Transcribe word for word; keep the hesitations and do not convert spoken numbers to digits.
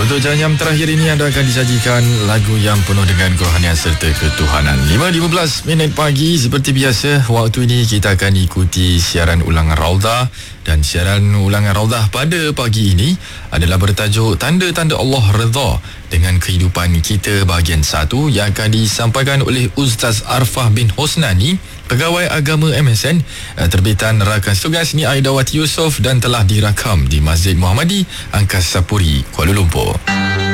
Untuk jam-jam terakhir ini anda akan disajikan lagu yang penuh dengan kerohanian serta ketuhanan. lima lima belas minit pagi seperti biasa, waktu ini kita akan ikuti siaran ulangan Raudah. Dan siaran ulangan Raudah pada pagi ini adalah bertajuk Tanda-Tanda Allah Redha dengan Kehidupan Kita bahagian satu yang akan disampaikan oleh Ustaz Arfah bin Hosnani, Pegawai Agama M S N, terbitan rakan tugas Ni Aidawati Yusof dan telah dirakam di Masjid Muhammadi Angkasa Puri, Kuala Lumpur.